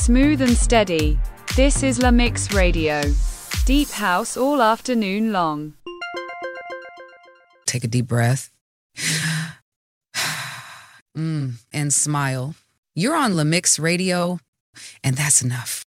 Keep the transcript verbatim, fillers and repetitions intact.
Smooth and steady. This is La Mix Radio. Deep house all afternoon long. Take a deep breath. mm, and smile. You're on La Mix Radio, and that's enough.